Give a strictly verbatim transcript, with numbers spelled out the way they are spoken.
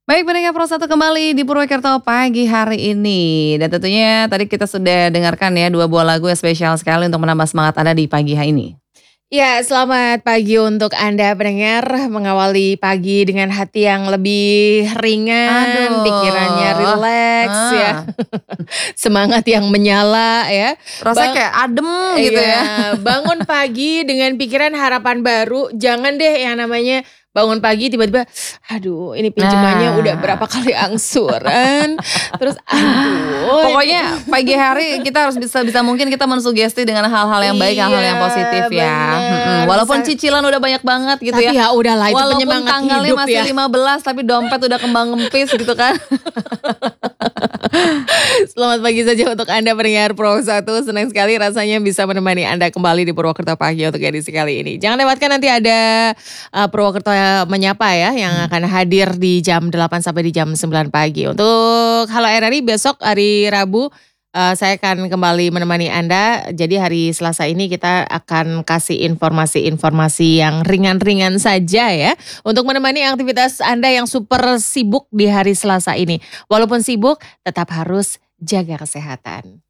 Baik, pendengar Pro satu kembali di Purwokerto pagi hari ini. Dan tentunya tadi kita sudah dengarkan ya dua buah lagu yang spesial sekali untuk menambah semangat Anda di pagi hari ini. Ya, selamat pagi untuk Anda pendengar, mengawali pagi dengan hati yang lebih ringan, pikirannya Aduh, rileks ya, ah, semangat yang menyala ya. rasanya Bang kayak adem gitu ya. iya, bangun pagi dengan pikiran harapan baru, jangan deh yang namanya bangun pagi tiba-tiba, aduh ini pinjamannya udah berapa Nah, kali angsuran, terus aduh ini pokoknya pagi hari kita harus bisa bisa mungkin kita mensugesti dengan hal-hal yang baik, hal-hal iya yang positif ya. Mm-mm. bener, bisa. Walaupun cicilan udah banyak banget gitu ya. Tapi ya udahlah itu Walaupun penyemangat tanggalnya hidup masih ya. lima belas tapi dompet udah kembang kempis gitu kan. Selamat pagi saja untuk Anda pendengar Pro satu. Senang sekali rasanya bisa menemani Anda kembali di Purwokerto Pagi untuk edisi kali ini. Jangan lewatkan nanti ada uh, Purwokerto Menyapa ya yang akan hadir di jam delapan sampai di jam sembilan pagi. Untuk Halo R R I besok hari Rabu uh, saya akan kembali menemani Anda. Jadi hari Selasa ini kita akan kasih informasi-informasi yang ringan-ringan saja ya. Untuk menemani aktivitas Anda yang super sibuk di hari Selasa ini. Walaupun sibuk tetap harus jaga kesehatan.